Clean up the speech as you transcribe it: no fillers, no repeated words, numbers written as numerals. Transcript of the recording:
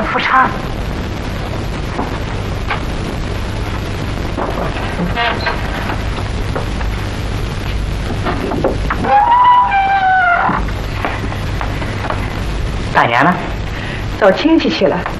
夫差。大娘呢？ 找亲戚去了。